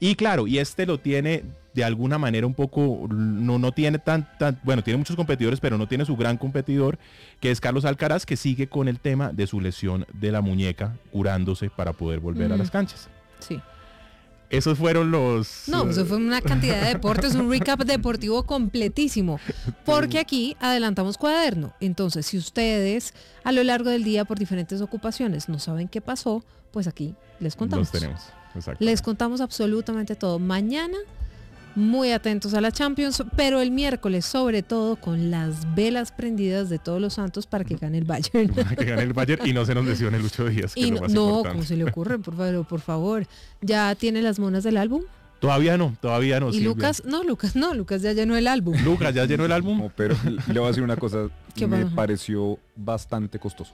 Y claro, y este lo tiene de alguna manera un poco, no tiene bueno, tiene muchos competidores, pero no tiene su gran competidor, que es Carlos Alcaraz, que sigue con el tema de su lesión de la muñeca, curándose para poder volver a las canchas. Sí. Esos fueron los... No, eso fue una cantidad de deportes, un recap deportivo completísimo, porque aquí adelantamos cuaderno. Entonces, si ustedes a lo largo del día por diferentes ocupaciones no saben qué pasó, pues aquí les contamos. Los tenemos, exacto. Les contamos absolutamente todo. Mañana, muy atentos a la Champions, pero el miércoles, sobre todo, con las velas prendidas de todos los santos para que gane el Bayern. Para que gane el Bayern y no se nos lesione Lucho Díaz, que y es lo más no, importante. ¿cómo se le ocurre? Por favor. ¿Ya tiene las monas del álbum? Todavía no. ¿Y Silvia. Lucas ya llenó el álbum. Lucas ya llenó el álbum. No, pero le voy a decir una cosa, ¿Qué me pasa? pareció bastante costoso.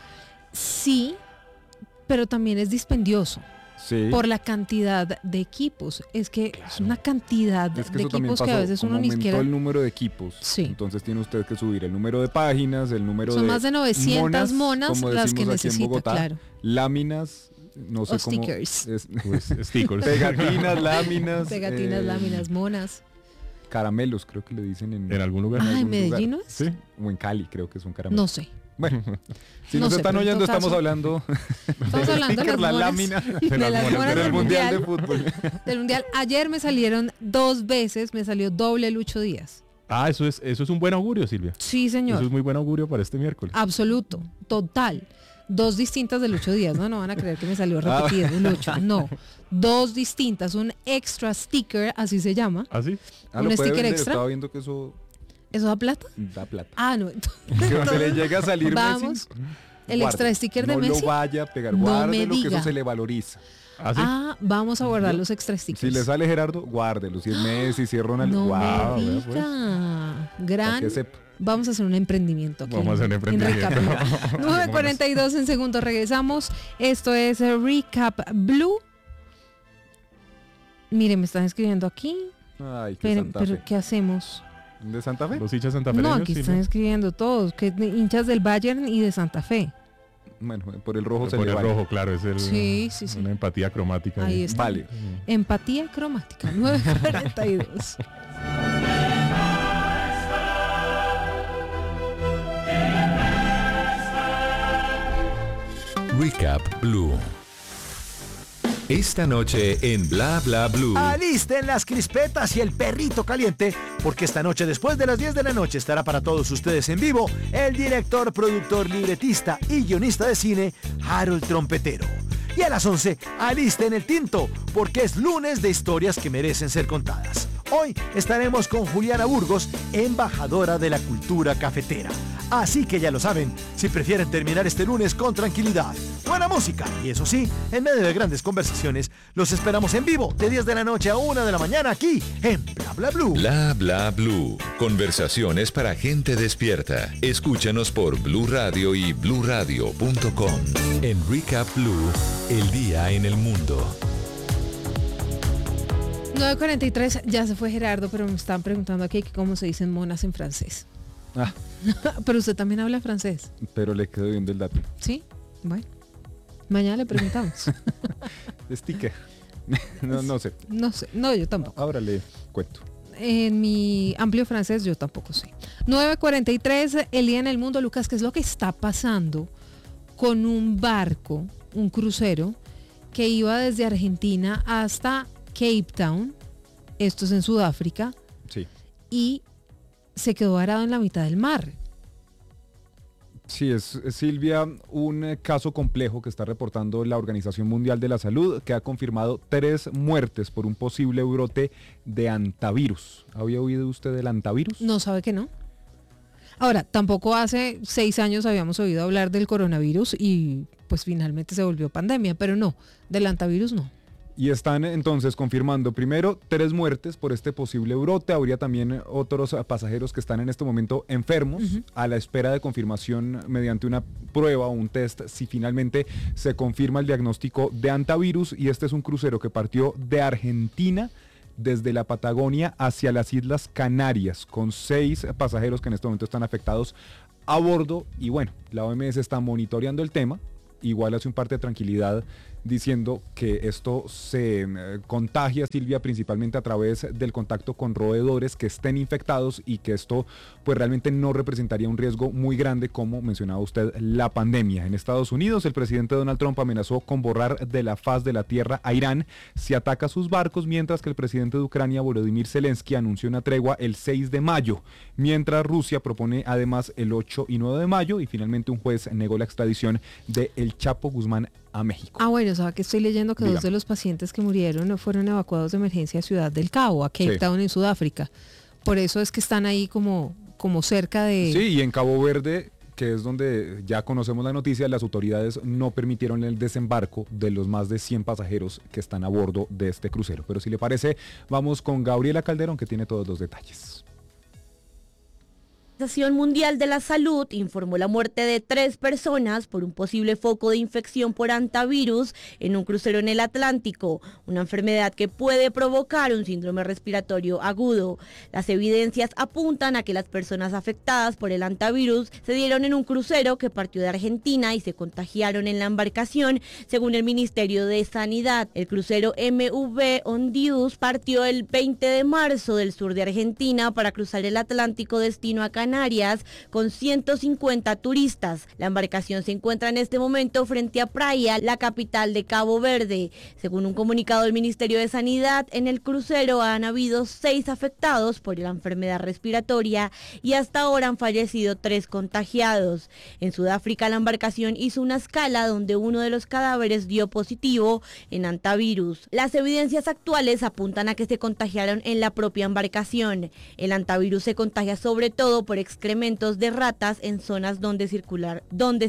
Sí, pero también es dispendioso. Sí. Por la cantidad de equipos. Es que es una cantidad Es que de eso también equipos que pasó, a veces como uno ni aumentó siquiera... el número de equipos, Sí. entonces tiene usted que subir el número de páginas, el número Son de más de 900 monas como las que decimos aquí en necesita, Bogotá, claro. láminas, no sé O cómo stickers. Pues, stickers. pegatinas, láminas, Pegatinas, láminas, monas. caramelos, creo que le dicen En algún lugar. Ah, ¿en algún Medellín lugar. no es? Sí. O en Cali, creo que son caramelos. No sé. Bueno, si No nos sé, están pero en oyendo, todo estamos caso- hablando Estamos hablando de sticker, las la monas, lámina de las las monas monas del del Mundial de mundial. Fútbol. Del mundial. Ayer me salieron 2 veces, me salió doble Lucho Díaz. Ah, eso es un buen augurio, Silvia. Sí, señor. Eso es muy buen augurio para este miércoles. Absoluto, total. 2 distintas de Lucho Díaz, no van a creer que me salió repetido Lucho, no. 2 distintas, un extra sticker, así se llama. ¿Ah, sí? Ah, ¿Un lo puede sticker vender, extra? estaba viendo que eso ¿Eso da plata? da plata. Ah, no. Que donde le llega a salir Vamos. Messi, El guarde. extra sticker de no Messi. lo vaya a pegar, No me guárdelo, que diga. eso se le valoriza. ¿Ah, sí? Ah, vamos a guardar los extra stickers. Si le sale Gerardo, guárdelo. Si es Messi, si es Ronaldo, No guárdelo. me vea, pues. diga. Para Gran. que sepa. Vamos a hacer un emprendimiento aquí. Vamos a hacer un emprendimiento. En Recap Blue. 9:42 en segundos regresamos. Esto es Recap Blue. Mire, me están escribiendo aquí. Ay, qué Santa Pero Fe. ¿qué hacemos? ¿De Santa Fe? Los hinchas santafereños. No, aquí Silvia. están escribiendo todos, que hinchas del Bayern y de Santa Fe. Bueno, por el rojo se Por le el vale. rojo, claro, es Sí. una empatía cromática. Ahí está. Vale. Empatía cromática, 9:42. Recap Blue. Esta noche en Bla Bla Blue. Alisten las crispetas y el perrito caliente, porque esta noche después de las 10 de la noche estará para todos ustedes en vivo el director, productor, libretista y guionista de cine, Harold Trompetero. Y a las 11, alisten el tinto, porque es lunes de historias que merecen ser contadas. Hoy estaremos con Juliana Burgos, embajadora de la cultura cafetera. Así que ya lo saben, si prefieren terminar este lunes con tranquilidad, buena música y eso sí, en medio de grandes conversaciones, los esperamos en vivo de 10 de la noche a 1 de la mañana aquí en Bla Bla Blue. Bla Bla Blue. Conversaciones para gente despierta. Escúchanos por Blue Radio y bluradio.com. En Recap Blue, el día en el mundo. 9:43, ya se fue Gerardo, pero me están preguntando aquí que cómo se dicen monas en francés. Ah, Pero usted también habla francés, pero le quedó viendo el dato. ¿sí? Bueno, mañana le preguntamos. Sticker. No sé. No sé, no, yo tampoco. Ahora le cuento. En mi amplio francés yo tampoco sé. 9:43, el día en el mundo. Lucas, ¿qué es lo que está pasando con un barco, un crucero, que iba desde Argentina hasta Cape Town, esto es en Sudáfrica, Sí. y se quedó varado en la mitad del mar? Sí, es Silvia, un caso complejo que está reportando la Organización Mundial de la Salud, que ha confirmado 3 muertes por un posible brote de hantavirus. ¿Había oído usted del hantavirus? No sabe que no. Ahora, tampoco hace 6 años habíamos oído hablar del coronavirus y pues finalmente se volvió pandemia, pero no, del hantavirus no. Y están entonces confirmando primero 3 muertes por este posible brote. Habría también otros pasajeros que están en este momento enfermos, a la espera de confirmación mediante una prueba o un test si finalmente se confirma el diagnóstico de hantavirus. Y este es un crucero que partió de Argentina desde la Patagonia hacia las Islas Canarias, con 6 pasajeros que en este momento están afectados a bordo. Y bueno, la OMS está monitoreando el tema. Igual hace un parte de tranquilidad diciendo que esto se contagia, Silvia, principalmente a través del contacto con roedores que estén infectados y que esto pues realmente no representaría un riesgo muy grande, como mencionaba usted, la pandemia. En Estados Unidos, el presidente Donald Trump amenazó con borrar de la faz de la tierra a Irán si ataca sus barcos, mientras que el presidente de Ucrania, Volodymyr Zelensky, anunció una tregua el 6 de mayo, mientras Rusia propone además el 8 y 9 de mayo, y finalmente un juez negó la extradición de El Chapo Guzmán a México. Bueno, ¿sabe que estoy leyendo que Dígame. 2 de los pacientes que murieron fueron evacuados de emergencia a Ciudad del Cabo, a Cape Sí. Town, en Sudáfrica? Por eso es que están ahí como cerca de... Sí, y en Cabo Verde, que es donde ya conocemos la noticia, las autoridades no permitieron el desembarco de los más de 100 pasajeros que están a bordo de este crucero. Pero si le parece, vamos con Gabriela Calderón, que tiene todos los detalles. La Organización Mundial de la Salud informó la muerte de 3 personas por un posible foco de infección por hantavirus en un crucero en el Atlántico, una enfermedad que puede provocar un síndrome respiratorio agudo. Las evidencias apuntan a que las personas afectadas por el hantavirus se dieron en un crucero que partió de Argentina y se contagiaron en la embarcación, según el Ministerio de Sanidad. El crucero MV Ondius partió el 20 de marzo del sur de Argentina para cruzar el Atlántico destino a Canarias con 150 turistas. La embarcación se encuentra en este momento frente a Praia, la capital de Cabo Verde. Según un comunicado del Ministerio de Sanidad, en el crucero han habido 6 afectados por la enfermedad respiratoria y hasta ahora han fallecido 3 contagiados. En Sudáfrica, la embarcación hizo una escala donde uno de los cadáveres dio positivo en hantavirus. Las evidencias actuales apuntan a que se contagiaron en la propia embarcación. El hantavirus se contagia sobre todo por excrementos de ratas en zonas donde circula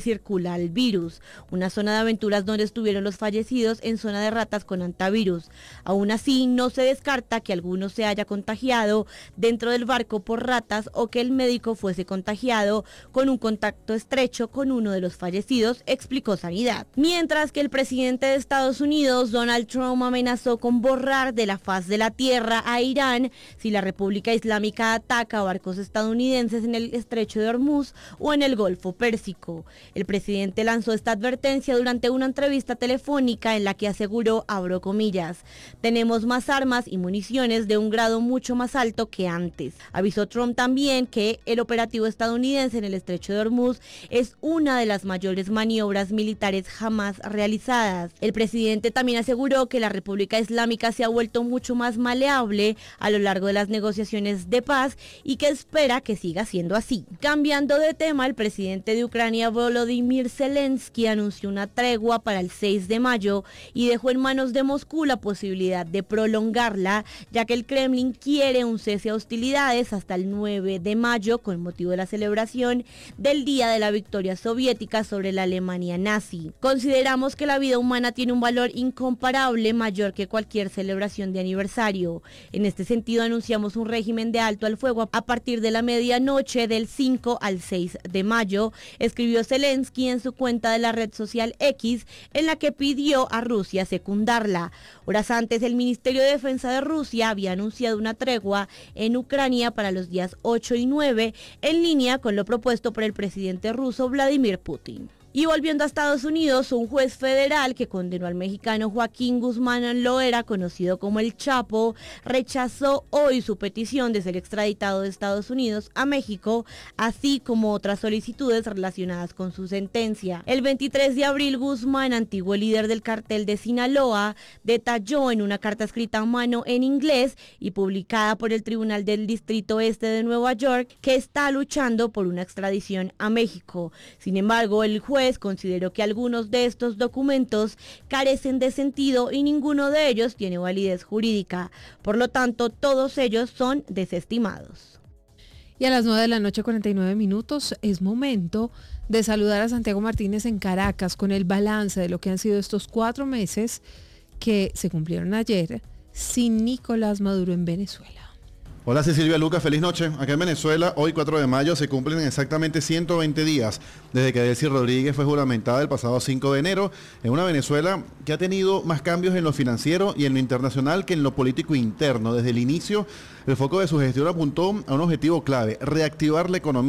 el virus. Una zona de aventuras donde estuvieron los fallecidos en zona de ratas con hantavirus. Aún así, no se descarta que alguno se haya contagiado dentro del barco por ratas o que el médico fuese contagiado con un contacto estrecho con uno de los fallecidos, explicó Sanidad. Mientras que el presidente de Estados Unidos, Donald Trump, amenazó con borrar de la faz de la tierra a Irán si la República Islámica ataca barcos estadounidenses en el estrecho de Hormuz o en el Golfo Pérsico. El presidente lanzó esta advertencia durante una entrevista telefónica en la que aseguró, abro comillas, tenemos más armas y municiones de un grado mucho más alto que antes. Avisó Trump también que el operativo estadounidense en el estrecho de Hormuz es una de las mayores maniobras militares jamás realizadas. El presidente también aseguró que la República Islámica se ha vuelto mucho más maleable a lo largo de las negociaciones de paz y que espera que siga siendo así. Cambiando de tema, el presidente de Ucrania, Volodymyr Zelensky, anunció una tregua para el 6 de mayo y dejó en manos de Moscú la posibilidad de prolongarla, ya que el Kremlin quiere un cese a hostilidades hasta el 9 de mayo con motivo de la celebración del Día de la Victoria Soviética sobre la Alemania nazi. Consideramos que la vida humana tiene un valor incomparable, mayor que cualquier celebración de aniversario. En este sentido, anunciamos un régimen de alto al fuego a partir de la medianoche del 5 al 6 de mayo, escribió Zelensky en su cuenta de la red social X, en la que pidió a Rusia secundarla. Horas antes, el Ministerio de Defensa de Rusia había anunciado una tregua en Ucrania para los días 8 y 9, en línea con lo propuesto por el presidente ruso Vladimir Putin. Y volviendo a Estados Unidos, un juez federal que condenó al mexicano Joaquín Guzmán Loera, conocido como El Chapo, rechazó hoy su petición de ser extraditado de Estados Unidos a México, así como otras solicitudes relacionadas con su sentencia. El 23 de abril, Guzmán, antiguo líder del cartel de Sinaloa, detalló en una carta escrita a mano en inglés y publicada por el Tribunal del Distrito Este de Nueva York, que está luchando por una extradición a México. Sin embargo, el juez consideró que algunos de estos documentos carecen de sentido y ninguno de ellos tiene validez jurídica. Por lo tanto, todos ellos son desestimados. Y a las 9:49 es momento de saludar a Santiago Martínez en Caracas con el balance de lo que han sido estos 4 meses que se cumplieron ayer sin Nicolás Maduro en Venezuela. Hola Cecilia Lucas, feliz noche. Acá en Venezuela, hoy 4 de mayo, se cumplen exactamente 120 días desde que Delcy Rodríguez fue juramentada el pasado 5 de enero en una Venezuela que ha tenido más cambios en lo financiero y en lo internacional que en lo político interno. Desde el inicio, el foco de su gestión apuntó a un objetivo clave: reactivar la economía.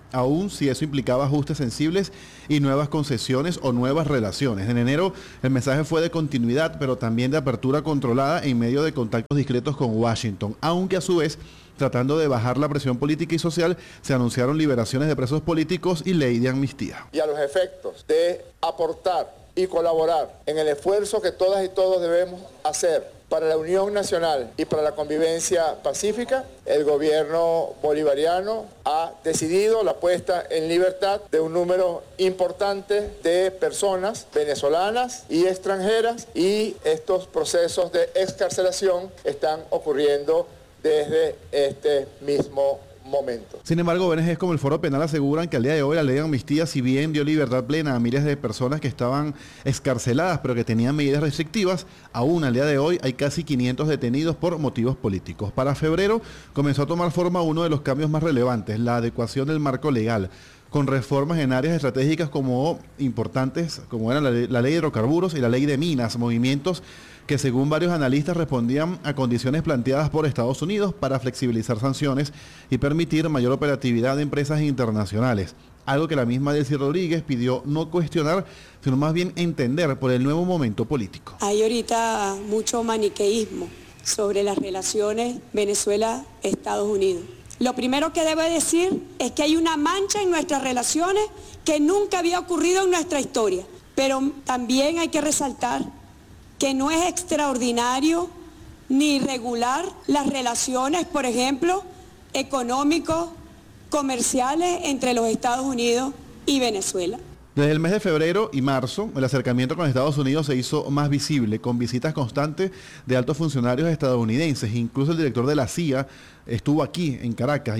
aun si eso implicaba ajustes sensibles y nuevas concesiones o nuevas relaciones. En enero el mensaje fue de continuidad, pero también de apertura controlada en medio de contactos discretos con Washington, aunque a su vez, tratando de bajar la presión política y social, se anunciaron liberaciones de presos políticos y ley de amnistía. Y a los efectos de aportar y colaborar en el esfuerzo que todas y todos debemos hacer para la unión nacional y para la convivencia pacífica, el gobierno bolivariano ha decidido la puesta en libertad de un número importante de personas venezolanas y extranjeras, y estos procesos de excarcelación están ocurriendo desde este mismo momento. Sin embargo, ONGs como el Foro Penal aseguran que al día de hoy la ley de amnistía, si bien dio libertad plena a miles de personas que estaban excarceladas pero que tenían medidas restrictivas, aún al día de hoy hay casi 500 detenidos por motivos políticos. Para febrero comenzó a tomar forma uno de los cambios más relevantes, la adecuación del marco legal, con reformas en áreas estratégicas como importantes, como eran la ley de hidrocarburos y la ley de minas, movimientos que según varios analistas respondían a condiciones planteadas por Estados Unidos para flexibilizar sanciones y permitir mayor operatividad de empresas internacionales. Algo que la misma Delcy Rodríguez pidió no cuestionar, sino más bien entender por el nuevo momento político. Hay ahorita mucho maniqueísmo sobre las relaciones Venezuela-Estados Unidos. Lo primero que debo decir es que hay una mancha en nuestras relaciones que nunca había ocurrido en nuestra historia, pero también hay que resaltar que no es extraordinario ni irregular las relaciones, por ejemplo, económicos, comerciales entre los Estados Unidos y Venezuela. Desde el mes de febrero y marzo, el acercamiento con Estados Unidos se hizo más visible, con visitas constantes de altos funcionarios estadounidenses. Incluso el director de la CIA estuvo aquí en Caracas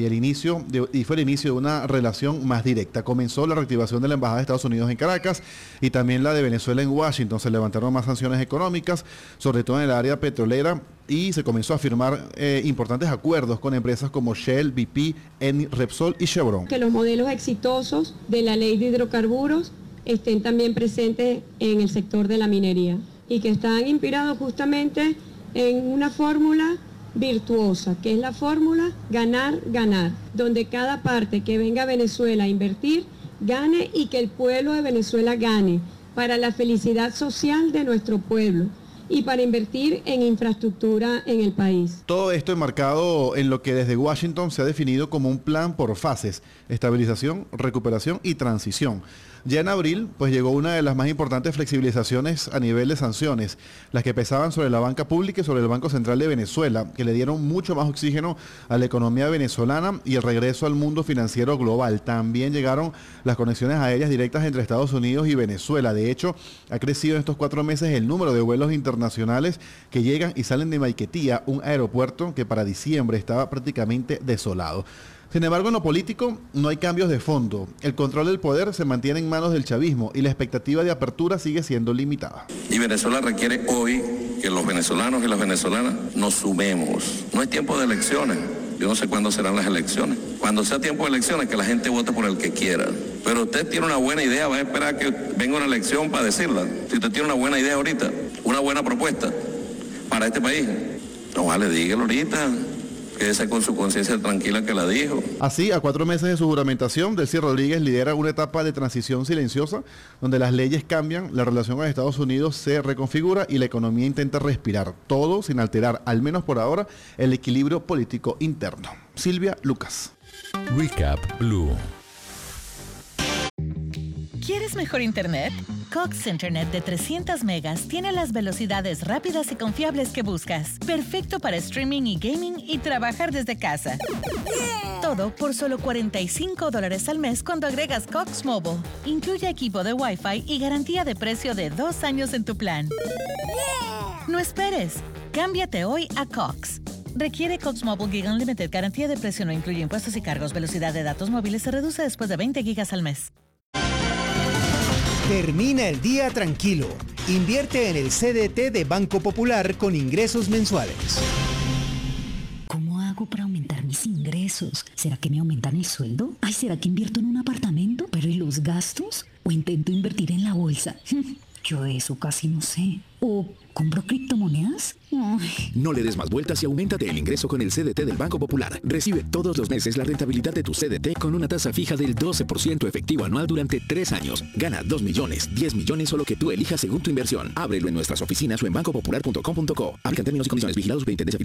y fue el inicio de una relación más directa. Comenzó la reactivación de la Embajada de Estados Unidos en Caracas y también la de Venezuela en Washington. Se levantaron más sanciones económicas, sobre todo en el área petrolera, y se comenzó a firmar importantes acuerdos con empresas como Shell, BP, Eni, Repsol y Chevron. Que los modelos exitosos de la ley de hidrocarburos estén también presentes en el sector de la minería y que están inspirados justamente en una fórmula virtuosa, que es la fórmula ganar-ganar, donde cada parte que venga a Venezuela a invertir gane y que el pueblo de Venezuela gane para la felicidad social de nuestro pueblo y para invertir en infraestructura en el país. Todo esto enmarcado en lo que desde Washington se ha definido como un plan por fases: estabilización, recuperación y transición. Ya en abril, pues llegó una de las más importantes flexibilizaciones a nivel de sanciones, las que pesaban sobre la banca pública y sobre el Banco Central de Venezuela, que le dieron mucho más oxígeno a la economía venezolana y el regreso al mundo financiero global. También llegaron las conexiones aéreas directas entre Estados Unidos y Venezuela. De hecho, ha crecido en estos 4 meses el número de vuelos internacionales que llegan y salen de Maiquetía, un aeropuerto que para diciembre estaba prácticamente desolado. Sin embargo, en lo político no hay cambios de fondo. El control del poder se mantiene en manos del chavismo y la expectativa de apertura sigue siendo limitada. Y Venezuela requiere hoy que los venezolanos y las venezolanas nos sumemos. No es tiempo de elecciones. Yo no sé cuándo serán las elecciones. Cuando sea tiempo de elecciones, que la gente vote por el que quiera. Pero usted tiene una buena idea, va a esperar que venga una elección para decirla. Si usted tiene una buena idea ahorita, una buena propuesta para este país, no vale, dígalo ahorita. Quédese con su conciencia tranquila que la dijo. Así, a 4 meses de su juramentación, Delcy Rodríguez lidera una etapa de transición silenciosa, donde las leyes cambian, la relación con Estados Unidos se reconfigura y la economía intenta respirar, todo sin alterar, al menos por ahora, el equilibrio político interno. Silvia Lucas. Recap Blue. ¿Quieres mejor internet? Cox Internet de 300 megas tiene las velocidades rápidas y confiables que buscas. Perfecto para streaming y gaming y trabajar desde casa. Todo por solo $45 al mes cuando agregas Cox Mobile. Incluye equipo de Wi-Fi y garantía de precio de 2 años en tu plan. No esperes. Cámbiate hoy a Cox. Requiere Cox Mobile Gig Unlimited. Garantía de precio no incluye impuestos y cargos. Velocidad de datos móviles se reduce después de 20 gigas al mes. Termina el día tranquilo. Invierte en el CDT de Banco Popular con ingresos mensuales. ¿Cómo hago para aumentar mis ingresos? ¿Será que me aumentan el sueldo? Ay, ¿será que invierto en un apartamento? ¿Pero y los gastos? ¿O intento invertir en la bolsa? Yo de eso casi no sé. ¿O compro criptomonedas? Ay. No le des más vueltas y auméntate el ingreso con el CDT del Banco Popular. Recibe todos los meses la rentabilidad de tu CDT con una tasa fija del 12% efectivo anual durante 3 años. Gana 2 millones, 10 millones o lo que tú elijas según tu inversión. Ábrelo en nuestras oficinas o en bancopopular.com.co. Aplican términos y condiciones. Vigilados 20